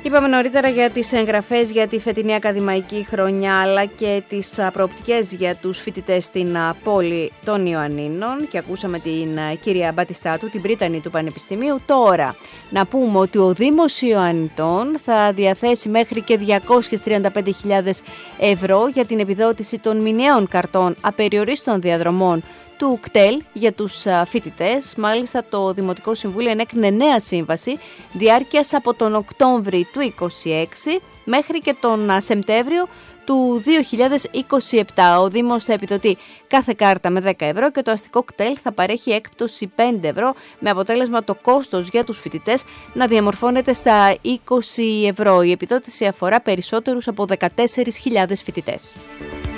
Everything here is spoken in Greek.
Είπαμε νωρίτερα για τις εγγραφές για τη φετινή ακαδημαϊκή χρονιά, αλλά και τις προοπτικές για τους φοιτητές στην πόλη των Ιωαννίνων, και ακούσαμε την κυρία Μπατιστάτου, την πρίτανη του Πανεπιστημίου. Τώρα να πούμε ότι ο Δήμος Ιωαννιτών θα διαθέσει μέχρι και 235.000 ευρώ για την επιδότηση των μηνιαίων καρτών απεριορίστων διαδρομών του ΚΤΕΛ για τους φοιτητές. Μάλιστα, το Δημοτικό Συμβούλιο ενέκρινε νέα σύμβαση διάρκειας από τον Οκτώβρη του 2026 μέχρι και τον Σεπτέμβριο του 2027. Ο Δήμος θα επιδοτεί κάθε κάρτα με 10 ευρώ και το αστικό κτέλ θα παρέχει έκπτωση 5 ευρώ, με αποτέλεσμα το κόστος για τους φοιτητές να διαμορφώνεται στα 20 ευρώ. Η επιδότηση αφορά περισσότερους από 14.000 φοιτητές.